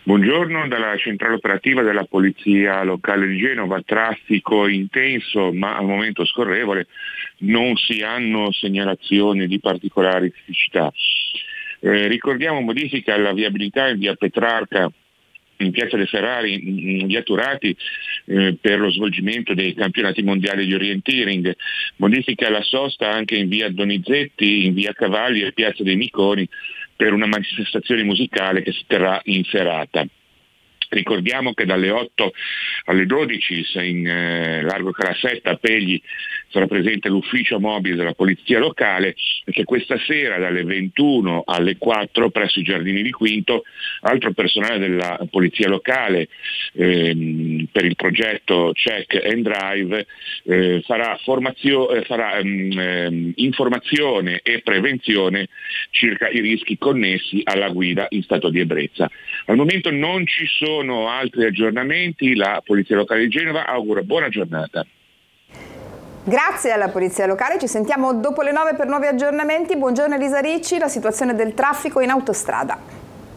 Buongiorno dalla centrale operativa della Polizia Locale di Genova. Traffico intenso ma al momento scorrevole, non si hanno segnalazioni di particolari criticità. Ricordiamo modifica alla viabilità in via Petrarca, in piazza dei Ferrari, in via Turati, per lo svolgimento dei campionati mondiali di orienteering, modifica alla sosta anche in via Donizetti, in via Cavalli e piazza dei Miconi per una manifestazione musicale che si terrà in serata. Ricordiamo che dalle 8 alle 12 in largo Calassetta a Pegli sarà presente l'ufficio mobile della Polizia Locale e che questa sera dalle 21 alle 4 presso i Giardini di Quinto altro personale della Polizia Locale per il progetto Check and Drive farà informazione e prevenzione circa i rischi connessi alla guida in stato di ebbrezza. Al momento non ci sono altri aggiornamenti, la Polizia Locale di Genova augura buona giornata. Grazie alla Polizia Locale, ci sentiamo dopo le 9 per nuovi aggiornamenti. Buongiorno Elisa Ricci, la situazione del traffico in autostrada.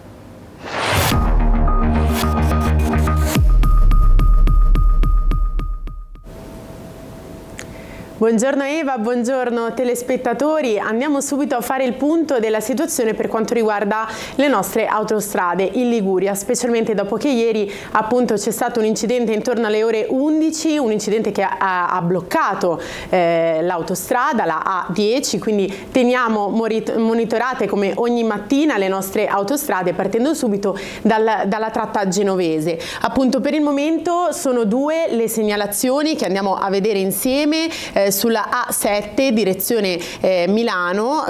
Buongiorno Eva, buongiorno telespettatori. Andiamo subito a fare il punto della situazione per quanto riguarda le nostre autostrade in Liguria, specialmente dopo che ieri appunto c'è stato un incidente intorno alle ore 11, un incidente che ha bloccato l'autostrada, la A10, quindi teniamo monitorate come ogni mattina le nostre autostrade partendo subito dalla tratta genovese. Appunto per il momento sono due le segnalazioni che andiamo a vedere insieme. Sulla A7 direzione Milano,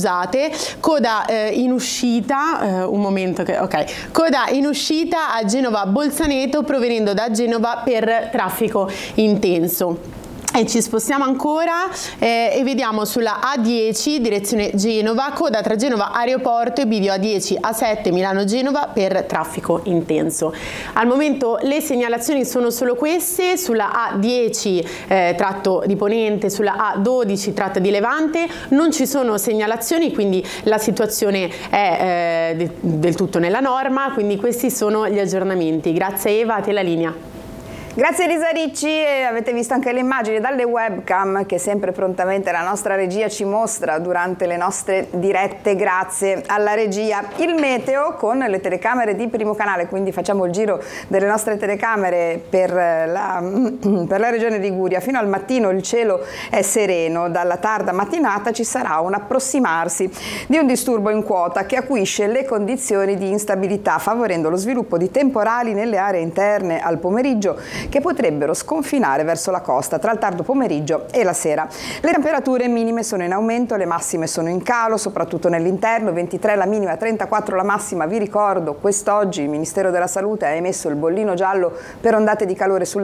coda in uscita, coda in uscita a Genova Bolzaneto provenendo da Genova per traffico intenso. E ci spostiamo ancora e vediamo sulla A10 direzione Genova, coda tra Genova Aeroporto e bivio A10 A7 Milano-Genova per traffico intenso. Al momento le segnalazioni sono solo queste: sulla A10 tratto di Ponente, sulla A12 tratta di Levante non ci sono segnalazioni, quindi la situazione è del tutto nella norma, quindi questi sono gli aggiornamenti. Grazie Eva, a te la linea. Grazie Elisa Ricci, e avete visto anche le immagini dalle webcam che sempre prontamente la nostra regia ci mostra durante le nostre dirette, grazie alla regia. Il meteo con le telecamere di Primo Canale, quindi facciamo il giro delle nostre telecamere per la regione Liguria. Fino al mattino il cielo è sereno, dalla tarda mattinata ci sarà un approssimarsi di un disturbo in quota che acuisce le condizioni di instabilità, favorendo lo sviluppo di temporali nelle aree interne al pomeriggio che potrebbero sconfinare verso la costa tra il tardo pomeriggio e la sera. Le temperature minime sono in aumento, le massime sono in calo, soprattutto nell'interno, 23 la minima, 34 la massima. Vi ricordo, quest'oggi il Ministero della Salute ha emesso il bollino giallo per ondate di calore